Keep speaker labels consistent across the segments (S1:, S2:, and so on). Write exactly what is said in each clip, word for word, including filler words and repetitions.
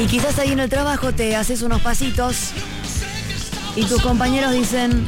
S1: Y quizás ahí en el trabajo te haces unos pasitos y tus compañeros dicen...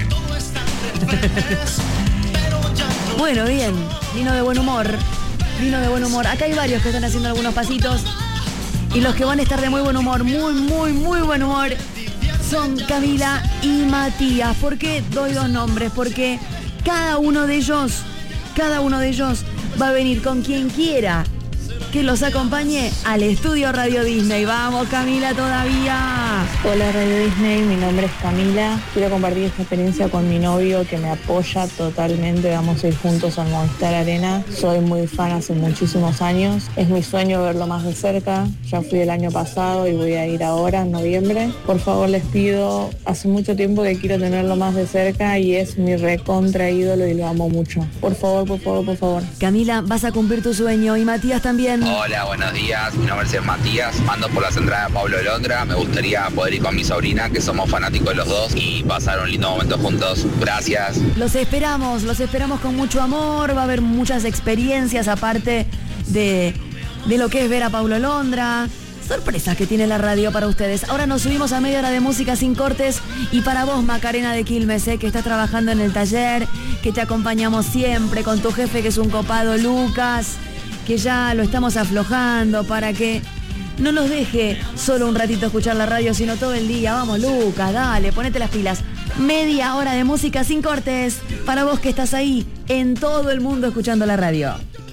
S1: Bueno, bien, vino de buen humor, vino de buen humor. Acá hay varios que están haciendo algunos pasitos y los que van a estar de muy buen humor, muy, muy, muy buen humor, son Camila y Matías. ¿Por qué doy dos nombres? Porque cada uno de ellos, cada uno de ellos va a venir con quien quiera que los acompañe al estudio Radio Disney. Vamos, Camila, todavía.
S2: Hola, Radio Disney, mi nombre es Camila. Quiero compartir esta experiencia con mi novio que me apoya totalmente. Vamos a ir juntos al Movistar Arena. Soy muy fan hace muchísimos años. Es mi sueño verlo más de cerca. Ya fui el año pasado y voy a ir ahora en noviembre. Por favor, les pido, hace mucho tiempo que quiero tenerlo más de cerca y es mi recontra ídolo y lo amo mucho. Por favor, por favor, por favor.
S1: Camila, vas a cumplir tu sueño y Matías también.
S3: Hola, buenos días, mi nombre es Matías, mando por las entradas de Pablo Londra, me gustaría poder ir con mi sobrina, que somos fanáticos de los dos, y pasar un lindo momento juntos, gracias.
S1: Los esperamos, los esperamos con mucho amor, va a haber muchas experiencias aparte de, de lo que es ver a Pablo Londra, sorpresas que tiene la radio para ustedes. Ahora nos subimos a media hora de música sin cortes y para vos, Macarena de Quilmes, ¿eh? Que estás trabajando en el taller, que te acompañamos siempre, con tu jefe que es un copado, Lucas, que ya lo estamos aflojando para que no nos deje solo un ratito escuchar la radio, sino todo el día. Vamos, Lucas, dale, ponete las pilas. Media hora de música sin cortes para vos que estás ahí en todo el mundo escuchando la radio.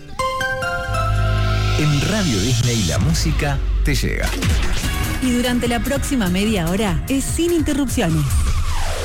S4: En Radio Disney la música te llega.
S5: Y durante la próxima media hora es sin interrupciones.